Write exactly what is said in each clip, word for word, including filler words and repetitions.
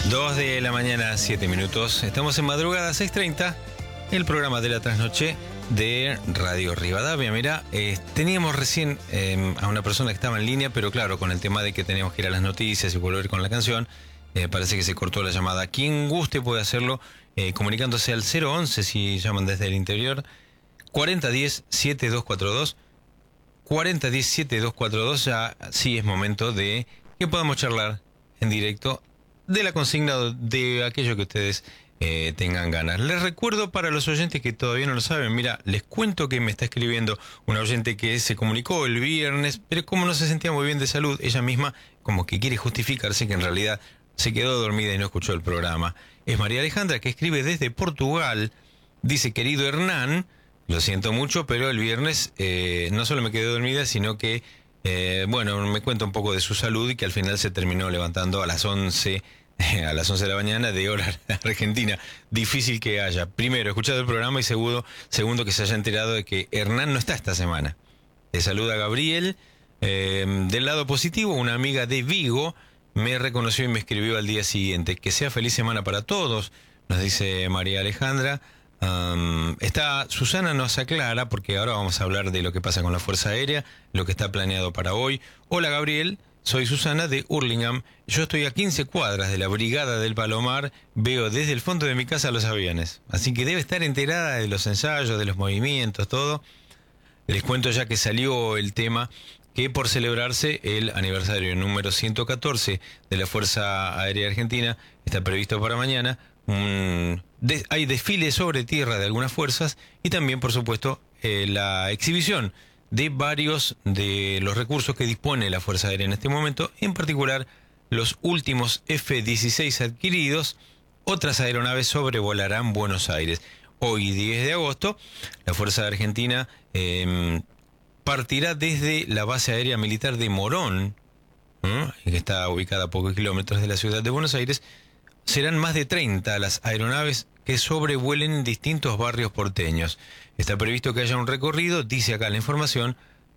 dos de la mañana, siete minutos. Estamos en madrugada, seis treinta, el programa de la trasnoche de Radio Rivadavia. Mira, eh, teníamos recién eh, a una persona que estaba en línea, pero claro, con el tema de que teníamos que ir a las noticias y volver con la canción, eh, parece que se cortó la llamada. Quien guste puede hacerlo eh, comunicándose al cero once si llaman desde el interior, cuarenta diez, setenta y dos cuarenta y dos, cuarenta diez, setenta y dos cuarenta y dos. Ya sí es momento de que podamos charlar en directo de la consigna, de aquello que ustedes eh, tengan ganas. Les recuerdo para los oyentes que todavía no lo saben, mira, les cuento que me está escribiendo una oyente que se comunicó el viernes, pero como no se sentía muy bien de salud, ella misma como que quiere justificarse que en realidad se quedó dormida y no escuchó el programa. Es María Alejandra, que escribe desde Portugal. Dice: querido Hernán, lo siento mucho, pero el viernes eh, no solo me quedé dormida, sino que Eh, bueno, me cuenta un poco de su salud y que al final se terminó levantando a las once, a las once de la mañana de hora argentina. Difícil que haya, primero, escuchado el programa y segundo, segundo que se haya enterado de que Hernán no está esta semana. Te saluda Gabriel. Eh, del lado positivo, una amiga de Vigo me reconoció y me escribió al día siguiente. Que sea feliz semana para todos, nos dice María Alejandra. Um, está Susana, nos aclara, porque ahora vamos a hablar de lo que pasa con la Fuerza Aérea, lo que está planeado para hoy. Hola Gabriel, soy Susana de Hurlingham. Yo estoy a quince cuadras de la Brigada del Palomar. Veo desde el fondo de mi casa los aviones, así que debe estar enterada de los ensayos, de los movimientos, todo. Les cuento ya que salió el tema que por celebrarse el aniversario número ciento catorce de la Fuerza Aérea Argentina, está previsto para mañana. Un, de, hay desfile sobre tierra de algunas fuerzas y también, por supuesto, eh, la exhibición de varios de los recursos que dispone la Fuerza Aérea en este momento, en particular los últimos F dieciséis adquiridos. Otras aeronaves sobrevolarán Buenos Aires. Hoy, diez de agosto, la Fuerza Argentina eh, partirá desde la base aérea militar de Morón, ¿eh? que está ubicada a pocos kilómetros de la ciudad de Buenos Aires. Serán más de treinta las aeronaves que sobrevuelen distintos barrios porteños. Está previsto que haya un recorrido, dice acá la información,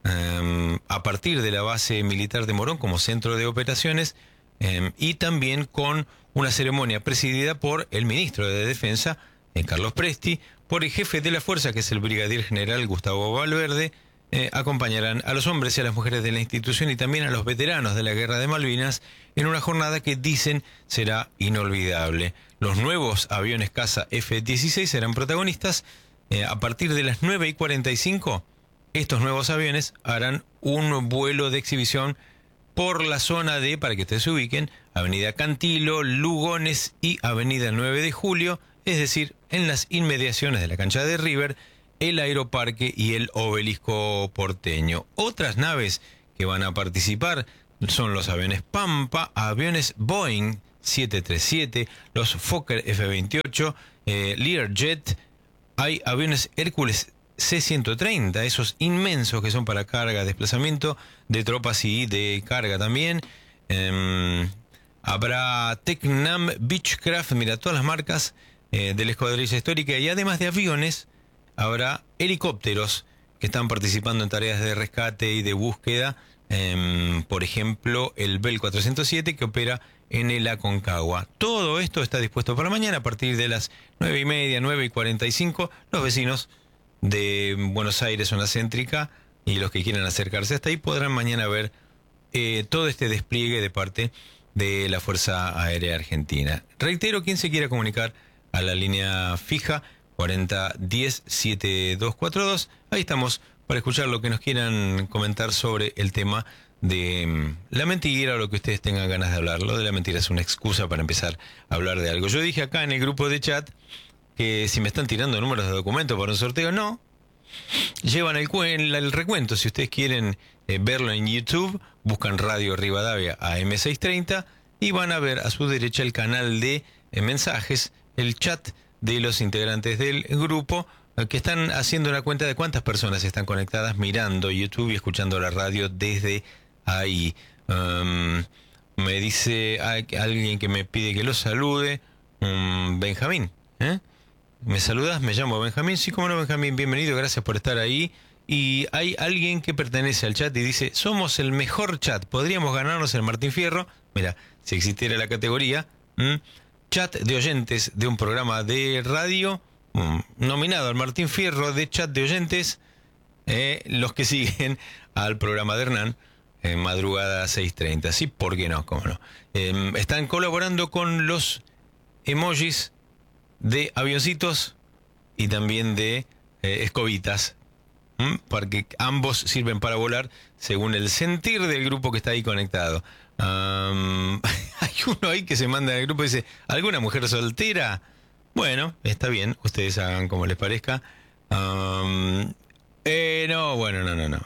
eh, a partir de la base militar de Morón como centro de operaciones, eh, y también con una ceremonia presidida por el ministro de Defensa, eh, Carlos Presti, por el jefe de la fuerza, que es el brigadier general Gustavo Valverde. Eh, acompañarán a los hombres y a las mujeres de la institución y también a los veteranos de la Guerra de Malvinas en una jornada que dicen será inolvidable. Los nuevos aviones caza F dieciséis serán protagonistas. Eh, a partir de las nueve y cuarenta y cinco, estos nuevos aviones harán un vuelo de exhibición por la zona de, para que ustedes se ubiquen, Avenida Cantilo, Lugones y Avenida nueve de julio, es decir, en las inmediaciones de la cancha de River, el Aeroparque y el Obelisco porteño. Otras naves que van a participar son los aviones Pampa, aviones Boeing siete treinta y siete, los Fokker F veintiocho, eh, Learjet, hay aviones Hércules C ciento treinta, esos inmensos que son para carga, desplazamiento de tropas y de carga también. Eh, habrá Tecnam, Beechcraft, mira, todas las marcas eh, de la escuadrilla histórica, y además de aviones, habrá helicópteros que están participando en tareas de rescate y de búsqueda. Eh, por ejemplo, el Bell cuatrocientos siete, que opera en el Aconcagua. Todo esto está dispuesto para mañana a partir de las nueve y media, nueve y cuarenta y cinco. Los vecinos de Buenos Aires, zona céntrica, y los que quieran acercarse hasta ahí podrán mañana ver eh, todo este despliegue de parte de la Fuerza Aérea Argentina. Reitero, quien se quiera comunicar a la línea fija cuarenta diez, setenta y dos cuarenta y dos, ahí estamos para escuchar lo que nos quieran comentar sobre el tema de um, la mentira o lo que ustedes tengan ganas de hablar. Lo de la mentira es una excusa para empezar a hablar de algo. Yo dije acá en el grupo de chat que si me están tirando números de documento para un sorteo, no. Llevan el, el, el recuento. Si ustedes quieren eh, verlo en YouTube, buscan Radio Rivadavia A M seiscientos treinta y van a ver a su derecha el canal de eh, mensajes, el chat de los integrantes del grupo, que están haciendo una cuenta de cuántas personas están conectadas mirando YouTube y escuchando la radio desde ahí. Um, me dice hay alguien que me pide que lo salude, um, Benjamín, ¿eh? ¿Me saludas? Me llamo Benjamín. Sí, cómo no, Benjamín, bienvenido, gracias por estar ahí. Y hay alguien que pertenece al chat y dice: somos el mejor chat, podríamos ganarnos el Martín Fierro. Mira, si existiera la categoría, ¿Mm? Chat de oyentes de un programa de radio mm, nominado al Martín Fierro de chat de oyentes, eh, los que siguen al programa de Hernán en madrugada seis treinta. Sí, ¿por qué no? ¿Cómo no? Eh, están colaborando con los emojis de avioncitos y también de eh, escobitas, ¿Mm? porque ambos sirven para volar según el sentir del grupo que está ahí conectado. Um, hay uno ahí que se manda al grupo y dice, ¿alguna mujer soltera? Bueno, está bien, ustedes hagan como les parezca. Um, eh, no, bueno, no, no, no.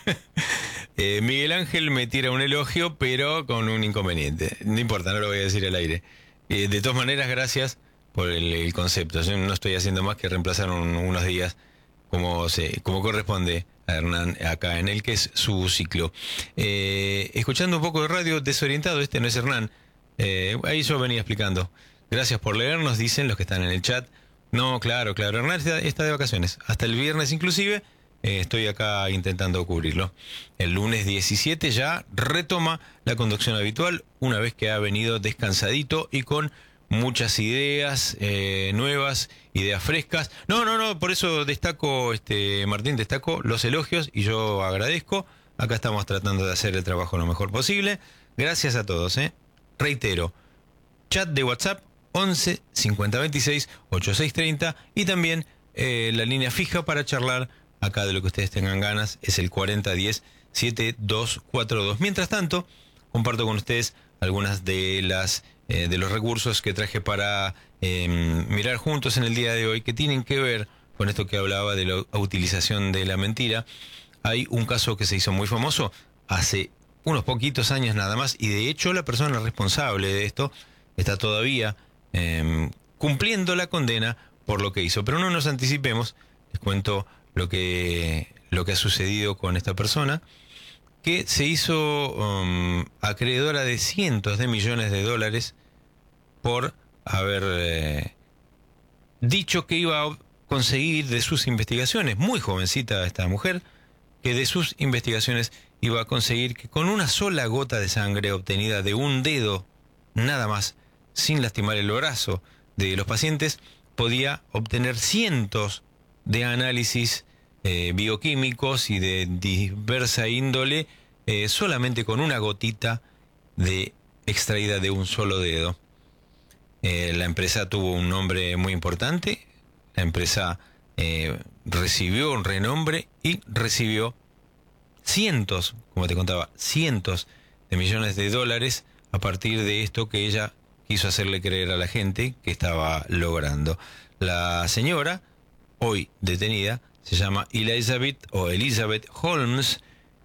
eh, Miguel Ángel me tira un elogio, pero con un inconveniente. No importa, no lo voy a decir al aire. Eh, de todas maneras, gracias por el, el concepto. Yo no estoy haciendo más que reemplazar un, unos días como, se, como corresponde a Hernán acá en el que es su ciclo. Eh, escuchando un poco de radio desorientado, este no es Hernán. Eh, ahí yo venía explicando. Gracias por leernos, dicen los que están en el chat. No, claro, claro. Hernán está, está de vacaciones. Hasta el viernes inclusive. Eh, estoy acá intentando cubrirlo. El lunes diecisiete ya retoma la conducción habitual, una vez que ha venido descansadito y con muchas ideas eh, nuevas, ideas frescas. No, no, no, por eso destaco, este Martín, destaco los elogios y yo agradezco. Acá estamos tratando de hacer el trabajo lo mejor posible. Gracias a todos, ¿eh? Reitero, chat de WhatsApp once cincuenta veintiséis ochenta y seis treinta y también eh, la línea fija para charlar acá de lo que ustedes tengan ganas es el cuarenta diez setenta y dos cuarenta y dos. Mientras tanto, comparto con ustedes algunas de las eh, de los recursos que traje para eh, mirar juntos en el día de hoy, que tienen que ver con esto que hablaba de la utilización de la mentira. Hay un caso que se hizo muy famoso hace unos poquitos años nada más, y de hecho la persona responsable de esto está todavía eh, cumpliendo la condena por lo que hizo. Pero no nos anticipemos, les cuento lo que, lo que ha sucedido con esta persona, que se hizo um, acreedora de cientos de millones de dólares por haber eh, dicho que iba a conseguir de sus investigaciones, muy jovencita esta mujer, que de sus investigaciones iba a conseguir que con una sola gota de sangre obtenida de un dedo, nada más, sin lastimar el brazo de los pacientes, podía obtener cientos de análisis eh, bioquímicos y de diversa índole eh, solamente con una gotita de extraída de un solo dedo. Eh, la empresa tuvo un nombre muy importante, la empresa eh, recibió un renombre y recibió cientos, como te contaba, cientos de millones de dólares a partir de esto que ella quiso hacerle creer a la gente que estaba logrando. La señora, hoy detenida, se llama Elizabeth o Elizabeth Holmes.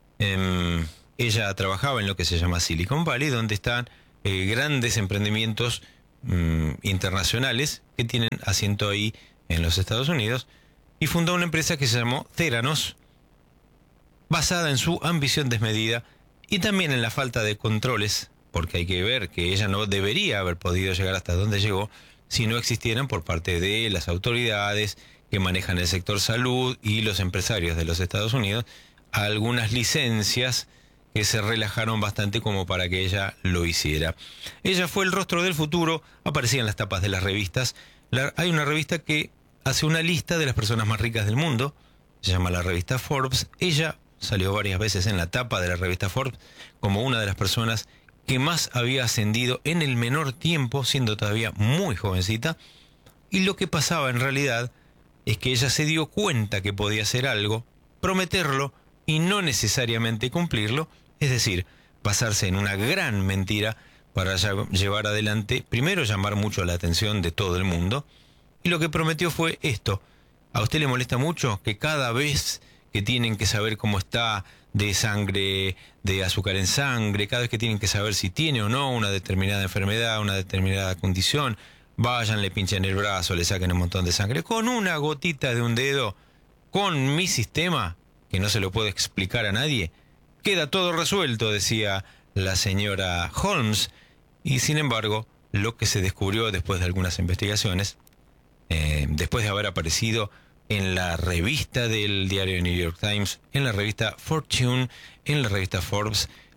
Eh, ella trabajaba en lo que se llama Silicon Valley, donde están eh, grandes emprendimientos mm, internacionales que tienen asiento ahí en los Estados Unidos, y fundó una empresa que se llamó Theranos, basada en su ambición desmedida y también en la falta de controles, porque hay que ver que ella no debería haber podido llegar hasta donde llegó si no existieran por parte de las autoridades que manejan el sector salud y los empresarios de los Estados Unidos algunas licencias que se relajaron bastante como para que ella lo hiciera. Ella fue el rostro del futuro, aparecía en las tapas de las revistas. La, hay una revista que hace una lista de las personas más ricas del mundo, se llama la revista Forbes. Ella salió varias veces en la tapa de la revista Forbes como una de las personas que más había ascendido en el menor tiempo, siendo todavía muy jovencita. Y lo que pasaba en realidad es que ella se dio cuenta que podía hacer algo, prometerlo y no necesariamente cumplirlo, es decir, basarse en una gran mentira para llevar adelante, primero llamar mucho la atención de todo el mundo, y lo que prometió fue esto. ¿A usted le molesta mucho que cada vez que tienen que saber cómo está de sangre, de azúcar en sangre, cada vez que tienen que saber si tiene o no una determinada enfermedad, una determinada condición, vayan, le pinchen el brazo, le saquen un montón de sangre, con una gotita de un dedo, con mi sistema, que no se lo puedo explicar a nadie, queda todo resuelto, decía la señora Holmes? Y sin embargo, lo que se descubrió después de algunas investigaciones, eh, después de haber aparecido en la revista del diario New York Times, en la revista Fortune, en la revista Forbes,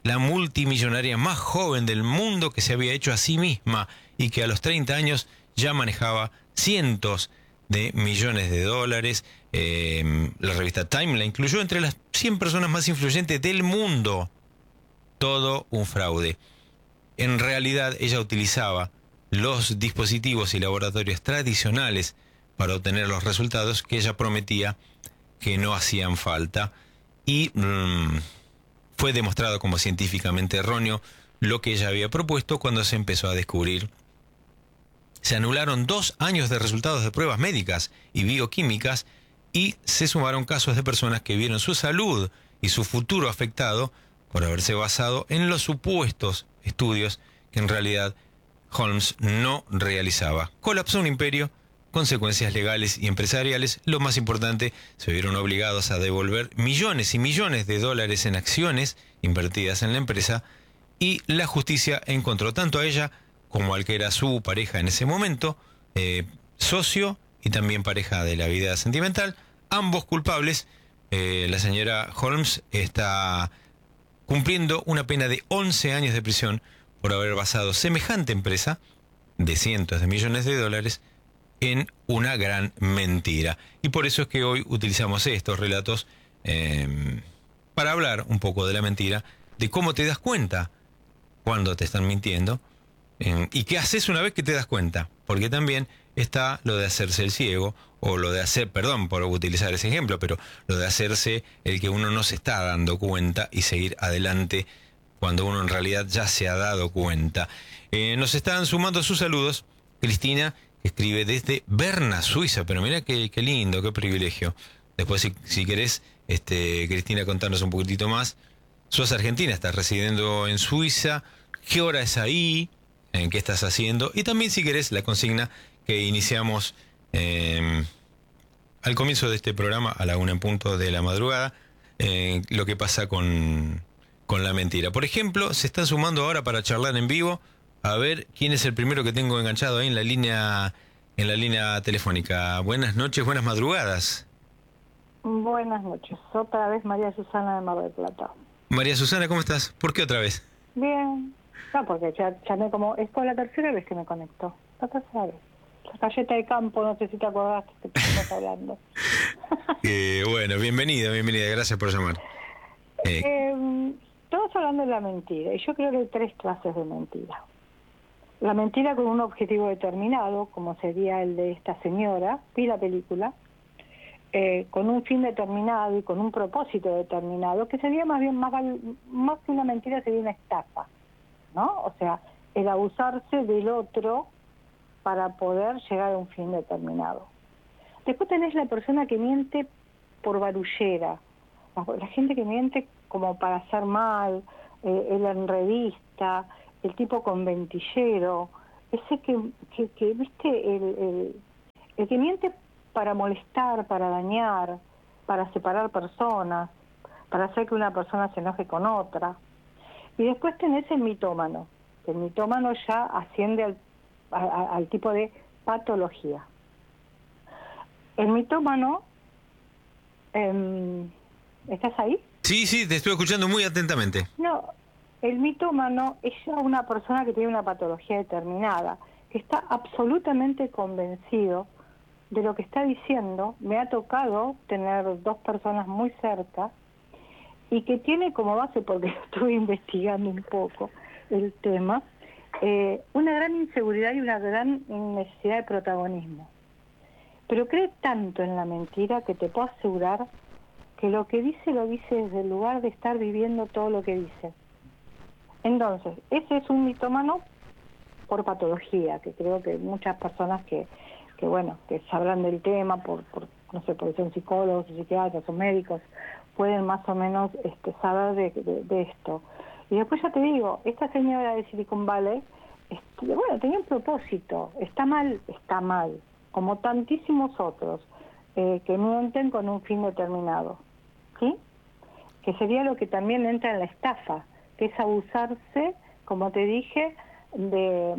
la multimillonaria más joven del mundo que se había hecho a sí misma y que a los treinta años ya manejaba cientos de millones de dólares. Eh, la revista Time la incluyó entre las cien personas más influyentes del mundo. Todo un fraude. En realidad ella utilizaba los dispositivos y laboratorios tradicionales para obtener los resultados que ella prometía que no hacían falta, y mmm, fue demostrado como científicamente erróneo lo que ella había propuesto cuando se empezó a descubrir. Se anularon dos años de resultados de pruebas médicas y bioquímicas y se sumaron casos de personas que vieron su salud y su futuro afectado por haberse basado en los supuestos estudios que en realidad Holmes no realizaba. Colapsó un imperio, consecuencias legales y empresariales. Lo más importante, se vieron obligados a devolver millones y millones de dólares en acciones invertidas en la empresa, y la justicia encontró tanto a ella como al que era su pareja en ese momento, eh, socio y también pareja de la vida sentimental, ambos culpables. Eh, la señora Holmes está cumpliendo una pena de once años de prisión por haber basado semejante empresa de cientos de millones de dólares en una gran mentira. Y por eso es que hoy utilizamos estos relatos eh, para hablar un poco de la mentira, de cómo te das cuenta cuando te están mintiendo, eh, y qué haces una vez que te das cuenta, porque también está lo de hacerse el ciego, o lo de hacer, perdón por utilizar ese ejemplo, pero lo de hacerse el que uno no se está dando cuenta y seguir adelante cuando uno en realidad ya se ha dado cuenta. Eh, nos están sumando sus saludos Cristina, que escribe desde Berna, Suiza, pero mira qué, qué lindo, qué privilegio. Después, si, si querés, este, Cristina, contarnos un poquitito más. Sos argentina, estás residiendo en Suiza, ¿qué hora es ahí? ¿En qué estás haciendo? Y también, si querés, la consigna que iniciamos eh, al comienzo de este programa, a la una en punto de la madrugada, eh, lo que pasa con, con la mentira. Por ejemplo, se están sumando ahora para charlar en vivo. A ver, ¿quién es el primero que tengo enganchado ahí en la línea, en la línea telefónica? Buenas noches, buenas madrugadas. Buenas noches. Otra vez María Susana de Mar del Plata. María Susana, ¿cómo estás? ¿Por qué otra vez? Bien. No, porque ya, ya me como... Es por la tercera vez que me conectó. La tercera vez. La galleta de campo, no sé si te acordás que te estamos hablando. eh, bueno, bienvenida, bienvenida. Gracias por llamar. Eh. Eh, todos hablando de la mentira. Y yo creo que hay tres clases de mentira. La mentira con un objetivo determinado, como sería el de esta señora, vi la película, eh, con un fin determinado y con un propósito determinado, que sería más bien, más, más que una mentira, sería una estafa, ¿no? O sea, el abusarse del otro para poder llegar a un fin determinado. Después tenés la persona que miente por barullera, la, la gente que miente como para hacer mal, eh, el enredista, el tipo conventillero, ese que, que, que viste, el, el, el que miente para molestar, para dañar, para separar personas, para hacer que una persona se enoje con otra. Y después tenés el mitómano, que el mitómano ya asciende al, a, al tipo de patología. El mitómano, eh, ¿estás ahí? Sí, sí, te estoy escuchando muy atentamente. No. El mitómano es ya una persona que tiene una patología determinada, que está absolutamente convencido de lo que está diciendo. Me ha tocado tener dos personas muy cerca y que tiene como base, porque estuve investigando un poco el tema, eh, una gran inseguridad y una gran necesidad de protagonismo. Pero cree tanto en la mentira que te puedo asegurar que lo que dice lo dice desde el lugar de estar viviendo todo lo que dice. Entonces, ese es un mitómano por patología, que creo que muchas personas que, que bueno, que sabrán del tema, por, por no sé, porque son psicólogos, psiquiatras o médicos, pueden más o menos este, saber de, de, de esto. Y después ya te digo, esta señora de Silicon Valley, este, bueno, tenía un propósito, está mal, está mal, como tantísimos otros, eh, que mienten con un fin determinado, ¿sí? Que sería lo que también entra en la estafa, que es abusarse, como te dije, de,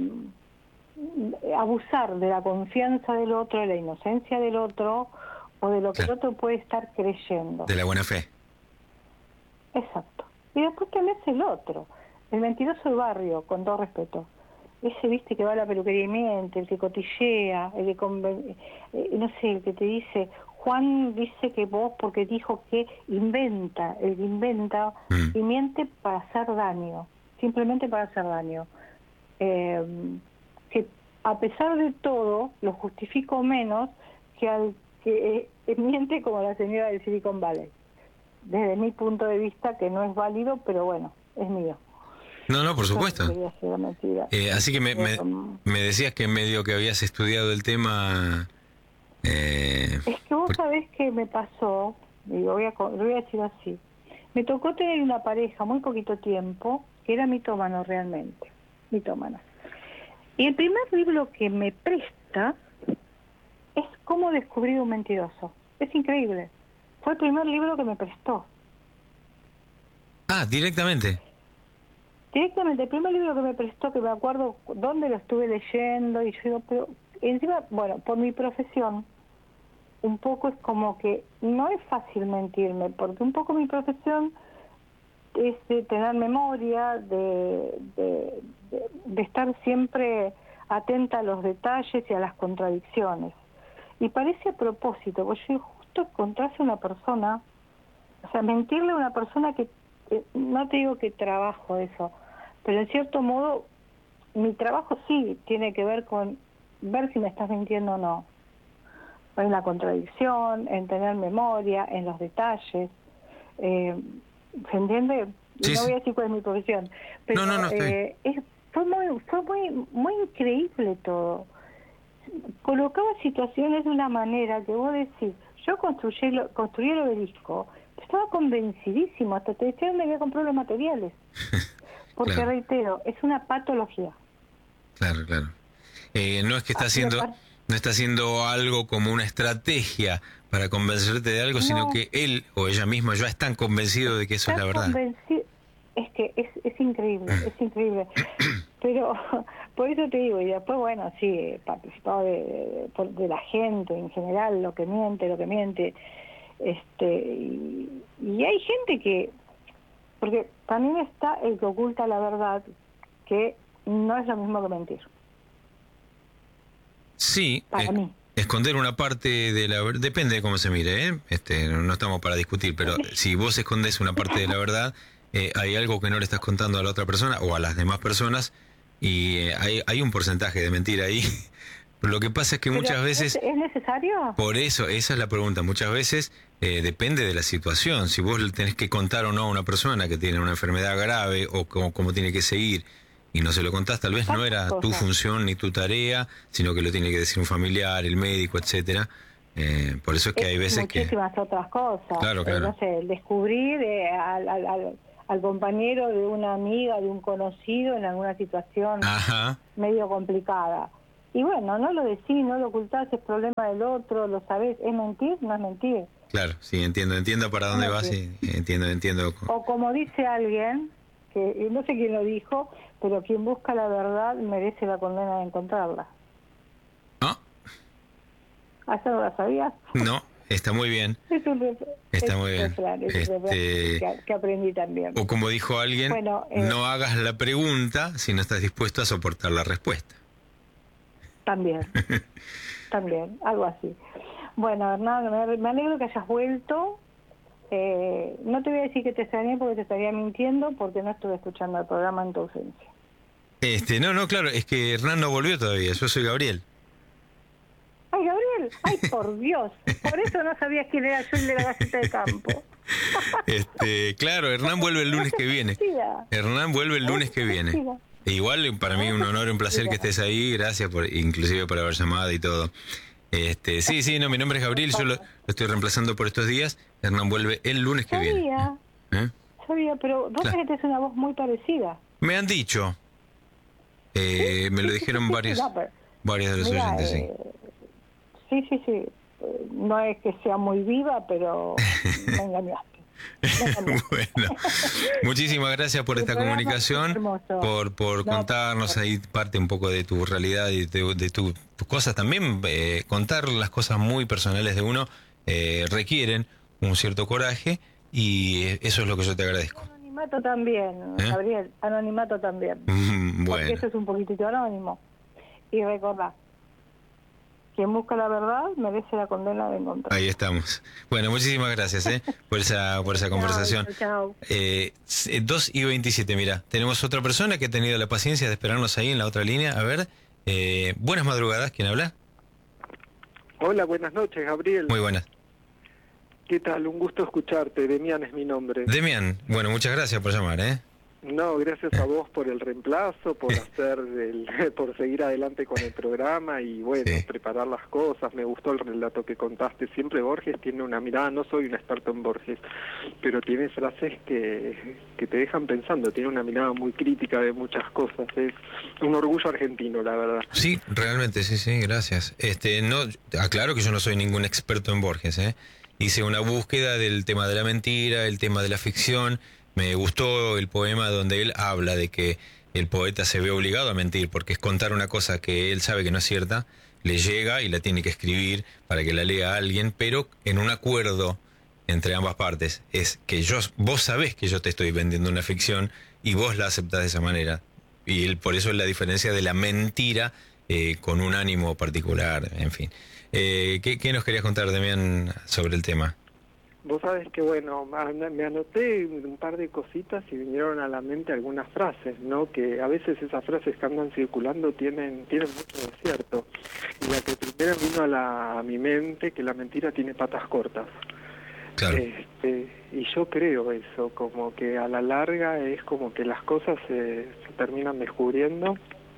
de abusar de la confianza del otro, de la inocencia del otro, o de lo que sí. el otro puede estar creyendo. De la buena fe. Exacto. Y después tenés el otro, el mentiroso del barrio, con todo respeto. Ese, viste, que va a la peluquería y miente, el que cotillea, el que, conven... eh, no sé, el que te dice, Juan dice que vos, porque dijo que inventa, el que inventa mm. y miente para hacer daño, simplemente para hacer daño. Eh, que a pesar de todo, lo justifico menos que al que eh, miente como la señora del Silicon Valley. Desde mi punto de vista, que no es válido, pero bueno, es mío. No, no, por supuesto. Eh, así que me, me, me decías que medio que habías estudiado el tema... Eh, es que vos por... sabés que me pasó, y lo voy, a, lo voy a decir así, me tocó tener una pareja muy poquito tiempo, que era mitómano realmente, mitómano. Y el primer libro que me presta es Cómo descubrir un mentiroso. Es increíble. Fue el primer libro que me prestó. Ah, directamente. Directamente, el primer libro que me prestó, que me acuerdo dónde lo estuve leyendo, y yo digo, pero encima, bueno, por mi profesión, un poco es como que no es fácil mentirme, porque un poco mi profesión es de tener memoria, de, de, de, de estar siempre atenta a los detalles y a las contradicciones. Y parece a propósito, porque yo justo encontrarse una persona, o sea, mentirle a una persona que, que, no te digo que trabajo eso, pero en cierto modo, mi trabajo sí tiene que ver con ver si me estás mintiendo o no. En la contradicción, en tener memoria, en los detalles. Eh, ¿Se entiende? Sí, no sí. voy a decir cuál es mi profesión. Pero no, no, no, eh, es, fue muy fue muy muy increíble todo. Colocaba situaciones de una manera que vos decís, yo construí, lo, construí el obelisco, estaba convencidísimo, hasta te decía dónde había comprado los materiales. Porque, claro, reitero, es una patología. Claro, claro. Eh, no es que está haciendo, no está haciendo algo como una estrategia para convencerte de algo, no, sino que él o ella misma ya están convencidos de que eso es la verdad. Es que es, es increíble, es increíble. Pero por eso te digo, y después, bueno, sí, participado de, de, de la gente en general, lo que miente, lo que miente. este Y, y hay gente que... Porque también está el que oculta la verdad, que no es lo mismo que mentir. Sí, para eh, mí. Esconder una parte de la verdad, depende de cómo se mire, ¿eh? Este, no estamos para discutir, pero si vos escondes una parte de la verdad, eh, hay algo que no le estás contando a la otra persona o a las demás personas, y eh, hay, hay un porcentaje de mentira ahí. Lo que pasa es que ¿Pero muchas veces... ¿Es necesario? Por eso, esa es la pregunta. Muchas veces eh, depende de la situación. Si vos le tenés que contar o no a una persona que tiene una enfermedad grave o cómo, cómo tiene que seguir y no se lo contás, tal vez no era tu función ni tu tarea, sino que lo tiene que decir un familiar, el médico, etcétera. Eh, por eso es que es hay veces que... Muchísimas otras cosas. Claro, claro. Eh, no sé, el descubrir eh, al, al, al, al compañero de una amiga, de un conocido en alguna situación Ajá. medio complicada. Y bueno, no lo decís, no lo ocultás, es problema del otro, lo sabés. ¿Es mentir? No es mentir. Claro, sí, entiendo, entiendo para dónde vas y entiendo, entiendo. O como dice alguien, que no sé quién lo dijo, pero quien busca la verdad merece la condena de encontrarla. ¿Ah? ¿Eso no lo sabías? No, está muy bien. Es un refrán, está es muy bien. Refrán, es este... un refrán que, que aprendí también. O como dijo alguien, bueno, eh... no hagas la pregunta si no estás dispuesto a soportar la respuesta. También, también, algo así. Bueno, Hernán, me, me alegro que hayas vuelto. Eh, no te voy a decir que te extrañé porque te estaría mintiendo, porque no estuve escuchando el programa en tu ausencia. Este, no, no, claro, es que Hernán no volvió todavía, yo soy Gabriel. ¡Ay, Gabriel! ¡Ay, por Dios! Por eso no sabías quién era yo, el de la Gaceta de Campo. Este, claro, Hernán vuelve el lunes que viene. Hernán vuelve el lunes que viene. E igual para mí un honor y un placer que estés ahí, gracias por inclusive por haber llamado y todo. Este, sí, sí, no, mi nombre es Gabriel, yo lo, lo estoy reemplazando por estos días. Hernán vuelve el lunes que sabía, viene. ¿Eh? Sabía, pero vos claro. tenés una voz muy parecida. Me han dicho. Eh, ¿Sí? Me lo dijeron varios, no, pero, varios de los mira, oyentes, sí. Eh, sí, sí, sí. No es que sea muy viva, pero me engañaste. Bueno, muchísimas gracias por esta comunicación, por por no, contarnos ahí parte un poco de tu realidad y de, de tu, tus cosas también. Eh, contar las cosas muy personales de uno eh, requieren un cierto coraje y eso es lo que yo te agradezco. anonimato también, ¿Eh? Gabriel, anonimato también. Mm, Porque bueno, eso es un poquitito anónimo. Y recordá, quien busca la verdad merece la condena de encontrar. ahí estamos. Bueno, muchísimas gracias ¿eh? por esa por esa conversación. Chao, chao. Eh, dos y veintisiete, mira, tenemos otra persona que ha tenido la paciencia de esperarnos ahí en la otra línea. A ver, eh, buenas madrugadas, ¿quién habla? Hola, buenas noches, Gabriel. Muy buenas. ¿Qué tal? Un gusto escucharte. Demian es mi nombre. Demian, bueno, muchas gracias por llamar, ¿eh? No, gracias a vos por el reemplazo, por hacer el, por seguir adelante con el programa y bueno, Sí. preparar las cosas. Me gustó el relato que contaste. Siempre Borges tiene una mirada, no soy un experto en Borges, pero tiene frases que, que te dejan pensando. Tiene una mirada muy crítica de muchas cosas. Es un orgullo argentino, la verdad. Sí, realmente, sí, sí, gracias. Este, no, aclaro que yo no soy ningún experto en Borges, ¿eh? Hice una búsqueda del tema de la mentira, el tema de la ficción. Me gustó el poema donde él habla de que el poeta se ve obligado a mentir porque es contar una cosa que él sabe que no es cierta, le llega y la tiene que escribir para que la lea alguien, pero en un acuerdo entre ambas partes. Es que yo, vos sabés que yo te estoy vendiendo una ficción y vos la aceptás de esa manera. Y él, por eso es la diferencia de la mentira eh, con un ánimo particular, en fin. Eh, ¿qué, ¿Qué nos querías contar, Demian, sobre el tema? Vos sabés que, bueno, me anoté un par de cositas y vinieron a la mente algunas frases, ¿no? Que a veces esas frases que andan circulando tienen tienen mucho de cierto. Y la que primero vino a, la, a mi mente, que la mentira tiene patas cortas. Claro. Este, y yo creo eso, como que a la larga es como que las cosas se, se terminan descubriendo.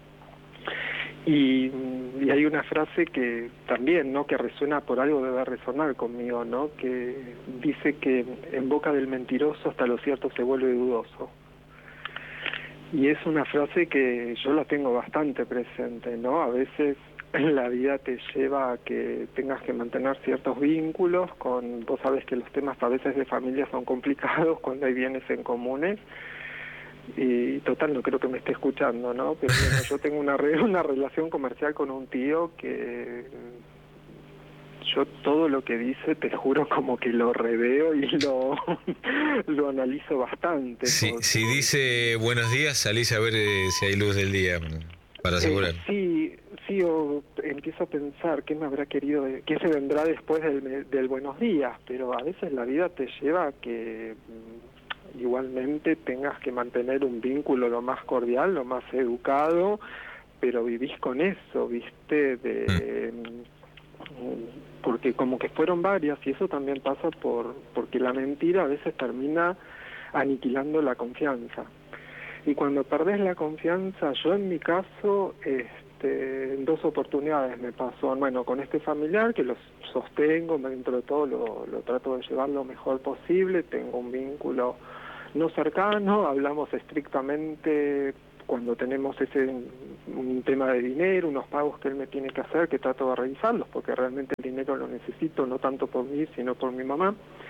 Y, y hay una frase que también, ¿no? Que resuena, por algo debe resonar conmigo, ¿no? Que dice que en boca del mentiroso hasta lo cierto se vuelve dudoso. Y es una frase que yo la tengo bastante presente, ¿no? A veces la vida te lleva a que tengas que mantener ciertos vínculos con, vos sabés que los temas a veces de familia son complicados cuando hay bienes en comunes. Y total, no creo que me esté escuchando, ¿no? Pero bueno, yo tengo una, re una relación comercial con un tío que yo todo lo que dice, te juro, como que lo reveo y lo, lo analizo bastante. Si, porque, si dice buenos días, salís a ver eh, si hay luz del día, para asegurar. Eh, sí, sí, o empiezo a pensar qué me habrá querido, qué se vendrá después del, del buenos días, pero a veces la vida te lleva a que igualmente tengas que mantener un vínculo lo más cordial, lo más educado, pero vivís con eso, ¿viste? De, mm. Porque como que fueron varias, y eso también pasa por porque la mentira a veces termina aniquilando la confianza. Y cuando perdés la confianza, yo en mi caso, este, en dos oportunidades me pasó, bueno, con este familiar que lo sostengo, dentro de todo lo, lo trato de llevar lo mejor posible, tengo un vínculo no cercano, hablamos estrictamente cuando tenemos ese un tema de dinero, unos pagos que él me tiene que hacer, que trato de revisarlos, porque realmente el dinero lo necesito, no tanto por mí, sino por mi mamá.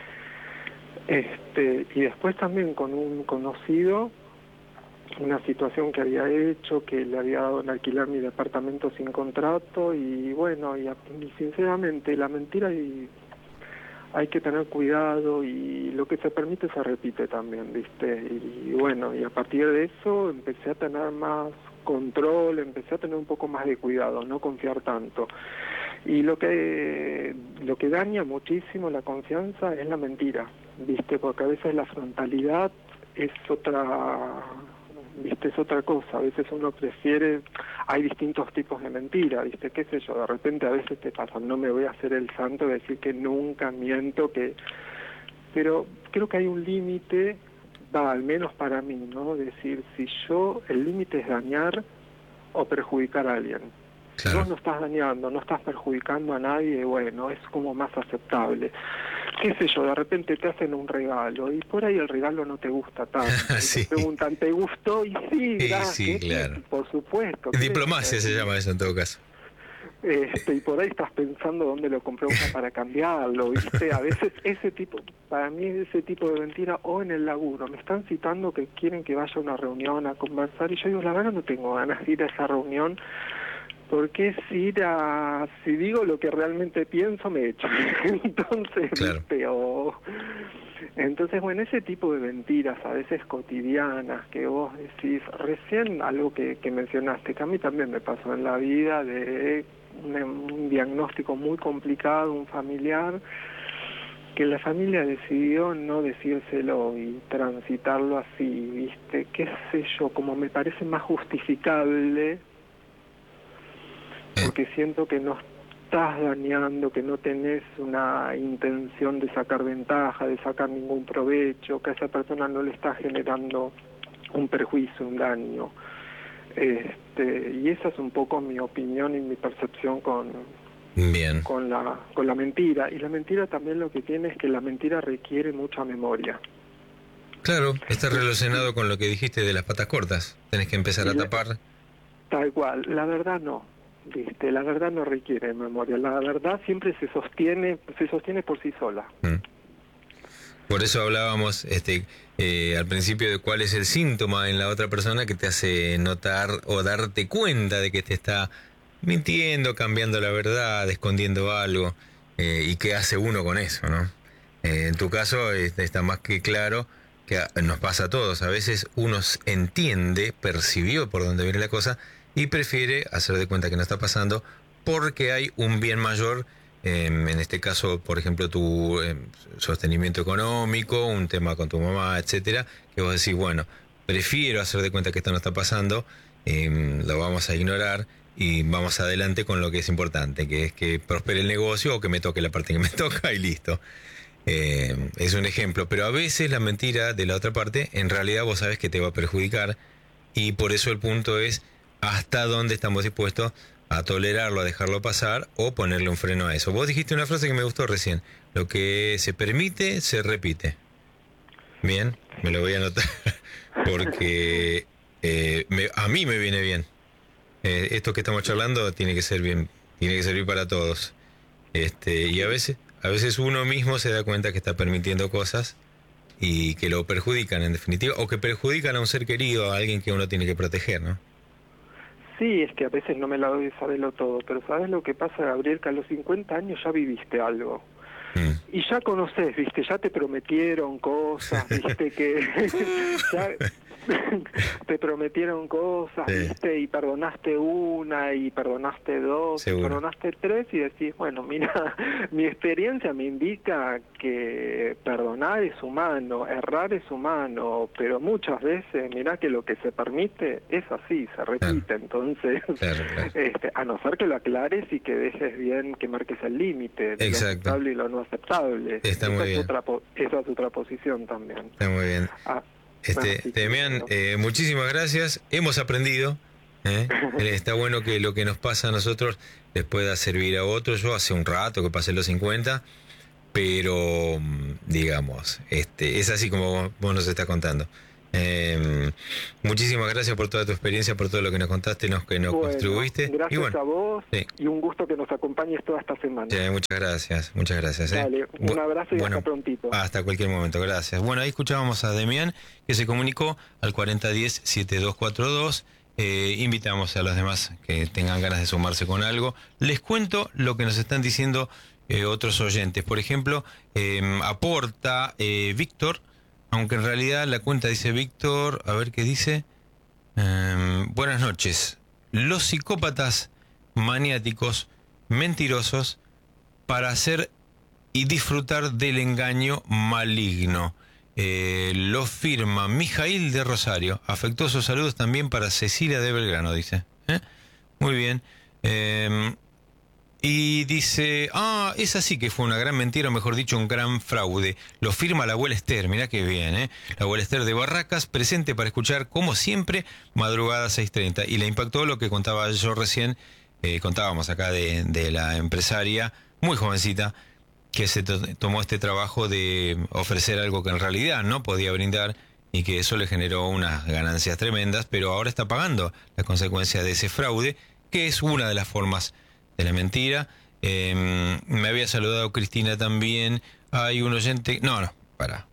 Este, y después también con un conocido, una situación que había hecho, que le había dado en alquilar mi departamento sin contrato, y bueno, y, y sinceramente la mentira y hay que tener cuidado, y lo que se permite se repite también, ¿viste? Y, y bueno, y a partir de eso empecé a tener más control, empecé a tener un poco más de cuidado, no confiar tanto. Y lo que lo que daña muchísimo la confianza es la mentira, ¿viste? Porque a veces la frontalidad es otra... ¿viste? Es otra cosa, a veces uno prefiere, hay distintos tipos de mentira, ¿viste? Qué sé yo, de repente a veces te pasa, no me voy a hacer el santo de decir que nunca miento, que pero creo que hay un límite, va, al menos para mí, ¿no? Decir, si yo, el límite es dañar o perjudicar a alguien. Si Claro. vos no estás dañando, no estás perjudicando a nadie, bueno, es como más aceptable. Qué sé yo, de repente te hacen un regalo y por ahí el regalo no te gusta tanto. Sí. Te preguntan, ¿te gustó? Y sí, Sí, gracias, sí, claro. por supuesto. Diplomacia se llama eso en todo caso. Este, y por ahí estás pensando dónde lo compré uno para cambiarlo, ¿viste? A veces ese tipo, para mí ese tipo de mentira, o en el laburo, me están citando que quieren que vaya a una reunión a conversar y yo digo, la verdad no tengo ganas de ir a esa reunión, porque es ir a, si digo lo que realmente pienso, me echan. Entonces, claro. ¿viste? O, entonces, bueno, ese tipo de mentiras, a veces cotidianas, que vos decís, recién algo que, que mencionaste, que a mí también me pasó en la vida, de un, un diagnóstico muy complicado, un familiar, que la familia decidió no decírselo y transitarlo así, ¿viste? Qué sé yo, como me parece más justificable, porque siento que no estás dañando, que no tenés una intención de sacar ventaja, de sacar ningún provecho, que a esa persona no le está generando un perjuicio, un daño. Este, y esa es un poco mi opinión y mi percepción con, Bien. con la con la mentira. Y la mentira también lo que tiene es que la mentira requiere mucha memoria. Claro, está relacionado con lo que dijiste de las patas cortas. Tenés que empezar a tapar. Tal cual, la verdad no. ¿Viste? La verdad no requiere memoria, la verdad siempre se sostiene, se sostiene por sí sola. Mm. Por eso hablábamos este, eh, al principio de cuál es el síntoma en la otra persona que te hace notar o darte cuenta de que te está mintiendo, cambiando la verdad, escondiendo algo, eh, y qué hace uno con eso, ¿no? Eh, en tu caso este, está más que claro que a, nos pasa a todos. A veces uno entiende, percibió por dónde viene la cosa y prefiere hacer de cuenta que no está pasando porque hay un bien mayor, eh, en este caso, por ejemplo, tu eh, sostenimiento económico, un tema con tu mamá, etcétera, que vos decís, bueno, prefiero hacer de cuenta que esto no está pasando, eh, lo vamos a ignorar y vamos adelante con lo que es importante, que es que prospere el negocio o que me toque la parte que me toca y listo. Eh, es un ejemplo, pero a veces la mentira de la otra parte, en realidad vos sabes que te va a perjudicar y por eso el punto es hasta dónde estamos dispuestos a tolerarlo, a dejarlo pasar o ponerle un freno a eso. Vos dijiste una frase que me gustó recién, lo que se permite, se repite. Bien, me lo voy a anotar porque eh, me, a mí me viene bien. Eh, esto que estamos charlando tiene que ser bien, tiene que servir para todos. Este, y a veces, a veces uno mismo se da cuenta que está permitiendo cosas y que lo perjudican en definitiva, o que perjudican a un ser querido, a alguien que uno tiene que proteger, ¿no? Sí, es que a veces no me la doy de saberlo todo, pero ¿sabes lo que pasa, Gabriel? Que a los cincuenta años ya viviste algo. Mm. Y ya conoces, ¿viste? Ya te prometieron cosas, ¿viste? Que ya te prometieron cosas, sí. ¿Viste? Y perdonaste una, y perdonaste dos, Seguro. y perdonaste tres, y decís, bueno, mira, mi experiencia me indica que perdonar es humano, errar es humano, pero muchas veces, mirá que lo que se permite es así, se repite, claro. Entonces, claro, claro. Este, a no ser que lo aclares y que dejes bien, que marques el límite, lo aceptable y lo no aceptable. Está esa muy es bien. Otra, esa es otra posición también. Está muy bien. Ah, Este, sí, Demián, eh, muchísimas gracias. Hemos aprendido. ¿eh? Está bueno que lo que nos pasa a nosotros les pueda servir a otros. Yo hace un rato que pasé los cincuenta, pero digamos, este, es así como vos nos estás contando. Eh, muchísimas gracias por toda tu experiencia, por todo lo que nos contaste, nos, que nos bueno, contribuiste. Gracias y bueno, a vos sí. y un gusto que nos acompañes toda esta semana. Sí, muchas gracias, muchas gracias. ¿eh? Dale, un Bu- abrazo y bueno, hasta prontito. Hasta cualquier momento, gracias. Bueno, ahí escuchábamos a Demián, que se comunicó al cuarenta diez setenta y dos cuarenta y dos. Eh, invitamos a los demás que tengan ganas de sumarse con algo. Les cuento lo que nos están diciendo eh, otros oyentes. Por ejemplo, eh, aporta eh, Víctor, aunque en realidad la cuenta dice Víctor, a ver qué dice. Eh, buenas noches. Los psicópatas maniáticos, mentirosos, para hacer y disfrutar del engaño maligno. Eh, lo firma Mijail de Rosario. Afectuosos saludos también para Cecilia de Belgrano, dice. ¿Eh? Muy bien. Eh, y dice, ah, esa sí que fue una gran mentira, o mejor dicho, un gran fraude. Lo firma la abuela Esther, mirá qué bien, ¿eh? La abuela Esther de Barracas, presente para escuchar, como siempre, madrugada seis treinta. Y le impactó lo que contaba yo recién, eh, contábamos acá de, de la empresaria, muy jovencita, que se to- tomó este trabajo de ofrecer algo que en realidad no podía brindar y que eso le generó unas ganancias tremendas, pero ahora está pagando la consecuencia de ese fraude, que es una de las formas de la mentira. Eh, me había saludado Cristina también. Hay un oyente... No, no, para.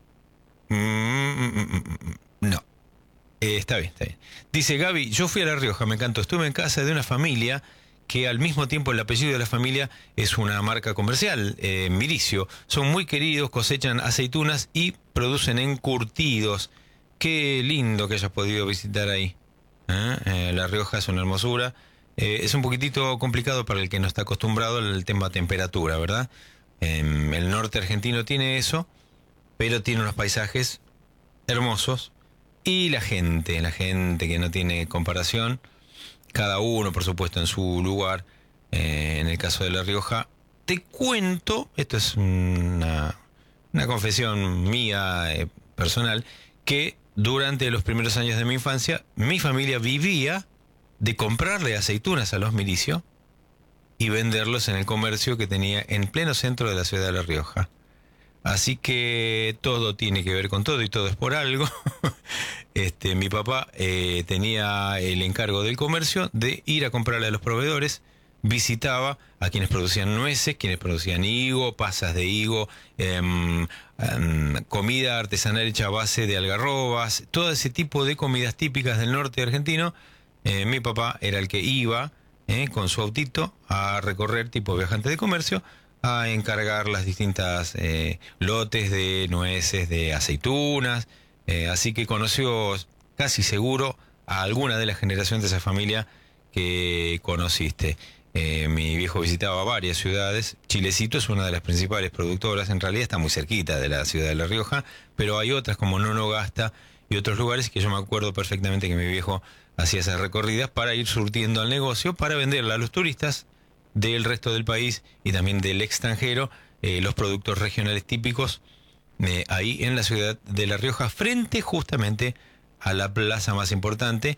Mm, no. Eh, está bien, está bien. Dice Gaby, yo fui a La Rioja, me encantó. Estuve en casa de una familia que al mismo tiempo el apellido de la familia es una marca comercial, eh, Miricio. Son muy queridos, cosechan aceitunas y producen encurtidos. Qué lindo que hayas podido visitar ahí. ¿Eh? Eh, La Rioja es una hermosura. Eh, es un poquitito complicado para el que no está acostumbrado al tema temperatura, ¿verdad? Eh, el norte argentino tiene eso, pero tiene unos paisajes hermosos. Y la gente, la gente que no tiene comparación, cada uno, por supuesto, en su lugar. Eh, en el caso de La Rioja, te cuento, esto es una, una confesión mía eh, personal, que durante los primeros años de mi infancia, mi familia vivía de comprarle aceitunas a los Miricio y venderlos en el comercio que tenía en pleno centro de la ciudad de La Rioja. Así que todo tiene que ver con todo y todo es por algo. Este, mi papá eh, tenía el encargo del comercio de ir a comprarle a los proveedores, visitaba a quienes producían nueces, quienes producían higo, pasas de higo, eh, eh, comida artesanal hecha a base de algarrobas, todo ese tipo de comidas típicas del norte argentino. Eh, mi papá era el que iba eh, con su autito a recorrer, tipo viajante de comercio, a encargar las distintas eh, lotes de nueces, de aceitunas. Eh, así que conoció casi seguro a alguna de las generaciones de esa familia que conociste. Eh, mi viejo visitaba varias ciudades. Chilecito es una de las principales productoras, en realidad está muy cerquita de la ciudad de La Rioja, pero hay otras como Nonogasta y otros lugares que yo me acuerdo perfectamente que mi viejo hacía esas recorridas para ir surtiendo al negocio, para venderla a los turistas del resto del país y también del extranjero, eh, los productos regionales típicos, eh, ahí en la ciudad de La Rioja, frente justamente a la plaza más importante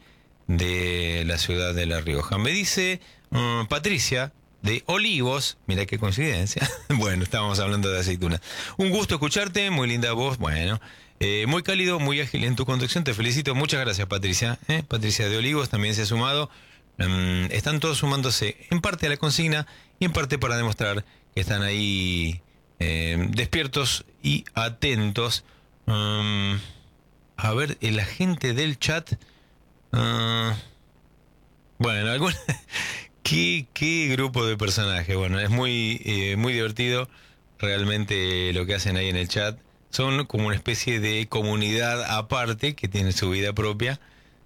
de la ciudad de La Rioja. Me dice um, Patricia de Olivos, mira qué coincidencia. Bueno, estábamos hablando de aceitunas. Un gusto escucharte, muy linda voz, bueno, eh, muy cálido, muy ágil en tu conducción, te felicito, muchas gracias Patricia. ¿eh? Patricia de Olivos también se ha sumado. Um, están todos sumándose en parte a la consigna y en parte para demostrar que están ahí eh, despiertos y atentos. Um, a ver, el agente del chat. Uh, bueno, algún, ¿qué, qué grupo de personajes. Bueno, es muy, eh, muy divertido realmente lo que hacen ahí en el chat. Son como una especie de comunidad aparte que tiene su vida propia.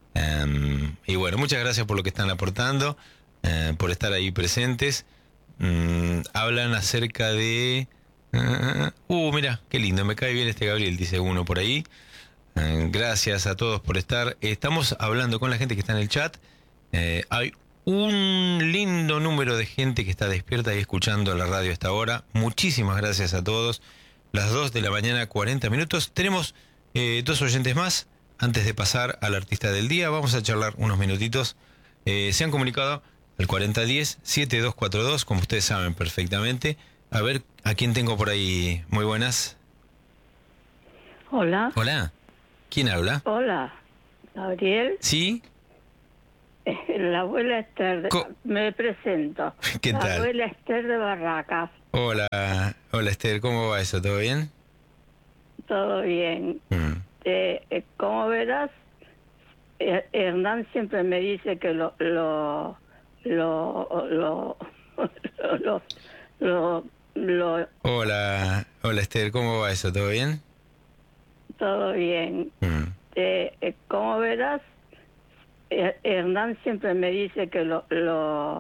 Um, y bueno, muchas gracias por lo que están aportando, uh, por estar ahí presentes. Um, hablan acerca de... Uh, uh, mira, qué lindo, me cae bien este Gabriel, dice uno por ahí. Uh, gracias a todos por estar. Estamos hablando con la gente que está en el chat. Uh, hay un lindo número de gente que está despierta y escuchando la radio a esta hora. Muchísimas gracias a todos. Las dos de la mañana, cuarenta minutos. Tenemos eh, dos oyentes más. Antes de pasar al artista del día, vamos a charlar unos minutitos. Eh, se han comunicado al cuarenta diez, setenta y dos cuarenta y dos, como ustedes saben perfectamente. A ver, ¿a quién tengo por ahí? Muy buenas. Hola. Hola. ¿Quién habla? Hola. Gabriel. ¿Sí? La abuela Esther. De... Co- Me presento. ¿Qué La tal? abuela Esther de Barracas. Hola. Hola, Esther. ¿Cómo va eso? ¿Todo bien? Todo bien. Mm. Eh, eh, como verás, eh, Hernán siempre me dice que lo lo lo lo lo, lo, lo Hola. Hola, Esther. ¿Cómo va eso? ¿Todo bien? todo bien. Mm. Eh, eh, como verás, eh, Hernán siempre me dice que lo lo